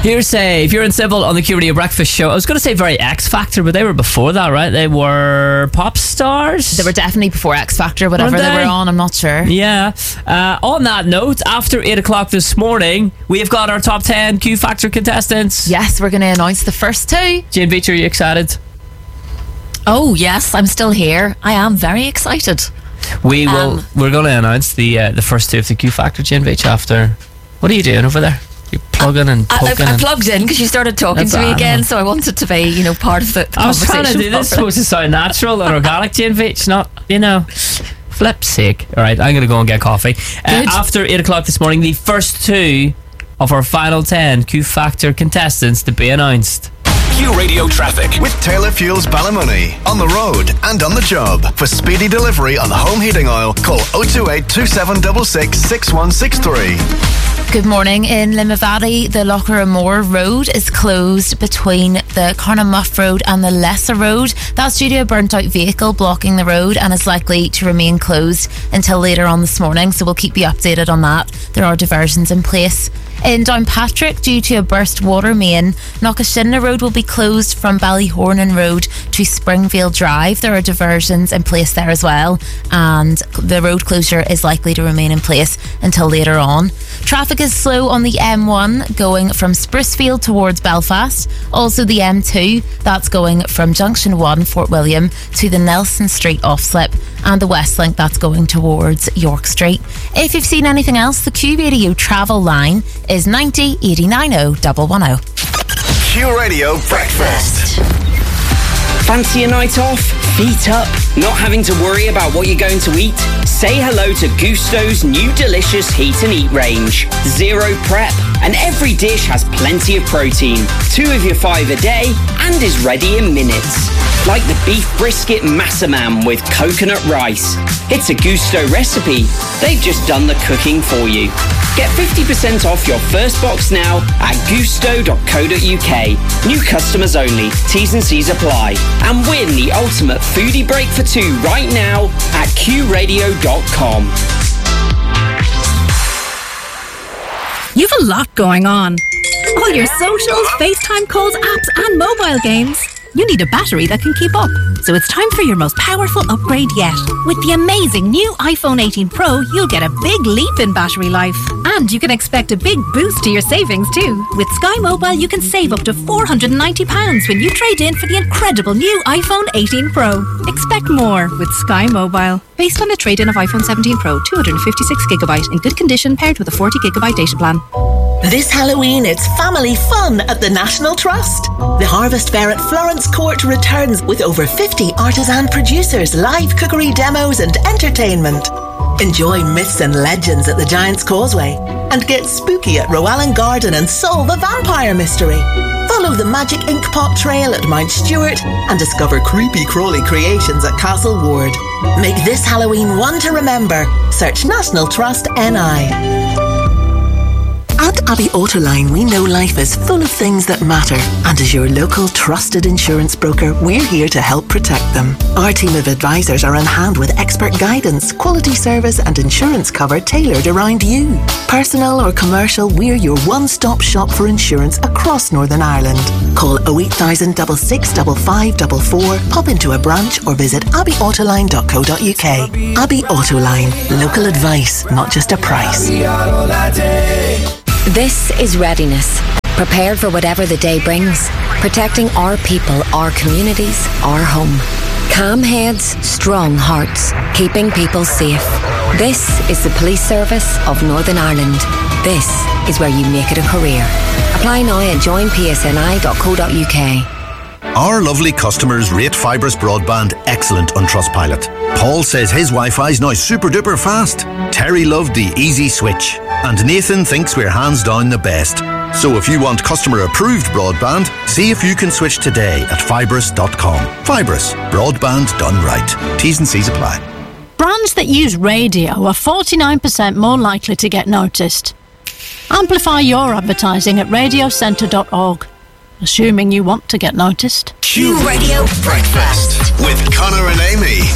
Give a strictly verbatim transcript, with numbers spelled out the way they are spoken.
Hearsay, if you're in Civil on the Q Radio Breakfast Show. I was going to say very X Factor, but they were before that, right? They were pop stars. They were definitely before X Factor, whatever Were they? they were on, I'm not sure. Yeah. Uh, on that note, after eight o'clock this morning, we've got our top ten Q Factor contestants. Yes, we're going to announce the first two. Jane Beach, are you excited? Oh, yes, I'm still here. I am very excited. We will. Um, we're going to announce the uh, the first two of the Q Factor, Jane Beach, after. What are you doing over there? You're plugging and I, poking. I, I and plugged in because you started talking That's to me all. again, so I wanted to be, you know, part of the, the I was conversation. trying to do this. It's supposed to sound natural and organic, Jane Beach, not, you know, flip's sake. All right, I'm going to go and get coffee. Uh, after eight o'clock this morning, the first two of our final ten Q Factor contestants to be announced. Q Radio traffic with Taylor Fuels Ballymoney. On the road and on the job. For speedy delivery on home heating oil, call oh two eight, two seven six six, six one six three. Good morning. In Limavady, the Locharamore Road is closed between the Carnamuff Road and the Lesser Road. That's due to a burnt out vehicle blocking the road and is likely to remain closed until later on this morning, so we'll keep you updated on that. There are diversions in place. In Downpatrick, due to a burst water main, Knockashinna Road will be closed from Ballyhornan Road to Springfield Drive. There are diversions in place there as well, and the road closure is likely to remain in place until later on. Traffic is slow on the M one going from Sprucefield towards Belfast. Also the M two, that's going from Junction one, Fort William, to the Nelson Street off-slip, and the Westlink, that's going towards York Street. If you've seen anything else, the Q Radio travel line is ninety, eighty, ninety, one one zero. Q Radio Breakfast. Fancy a night off? Feet up? Not having to worry about what you're going to eat? Say hello to Gusto's new delicious Heat and Eat range. Zero prep, and every dish has plenty of protein. Two of your five a day, and is ready in minutes. Like the beef brisket massaman with coconut rice. It's a Gusto recipe. They've just done the cooking for you. Get fifty percent off your first box now at gusto dot co dot uk. New customers only. T's and C's apply. And win the ultimate foodie break for two right now at q radio dot com. You've a lot going on. All your socials, FaceTime calls, apps and mobile games. You need a battery that can keep up. So it's time for your most powerful upgrade yet. With the amazing new iPhone eighteen Pro, you'll get a big leap in battery life. And you can expect a big boost to your savings too. With Sky Mobile, you can save up to four hundred ninety pounds when you trade in for the incredible new iPhone eighteen Pro. Expect more with Sky Mobile. Based on a trade-in of iPhone seventeen Pro, two hundred fifty-six gigabyte in good condition paired with a forty gigabyte data plan. This Halloween, it's family fun at the National Trust. The Harvest Fair at Florence Court returns with over fifty artisan producers, live cookery demos and entertainment. Enjoy myths and legends at the Giant's Causeway and get spooky at Rowan Garden and solve a vampire mystery. Follow the Magic Ink Pot Trail at Mount Stewart and discover creepy crawly creations at Castle Ward. Make this Halloween one to remember. Search National Trust N I. At Abbey Autoline, we know life is full of things that matter. And as your local trusted insurance broker, we're here to help protect them. Our team of advisors are on hand with expert guidance, quality service and insurance cover tailored around you. Personal or commercial, we're your one-stop shop for insurance across Northern Ireland. Call oh eight thousand, six six five five four four, pop into a branch or visit abbey autoline dot co dot uk. Abbey Autoline, local advice, not just a price. This is Readiness. Prepared for whatever the day brings. Protecting our people, our communities, our home. Calm heads, strong hearts. Keeping people safe. This is the Police Service of Northern Ireland. This is where you make it a career. Apply now at join p s n i dot co dot uk. Our lovely customers rate Fibrous Broadband excellent on Trustpilot. Paul says his Wi-Fi's now super duper fast. Terry loved the easy switch. And Nathan thinks we're hands down the best. So if you want customer approved broadband, see if you can switch today at fibrous dot com. Fibrous, broadband done right. T's and C's apply. Brands that use radio are forty-nine percent more likely to get noticed. Amplify your advertising at radio centre dot org. Assuming you want to get noticed. Q Radio Breakfast with Connor and Amy.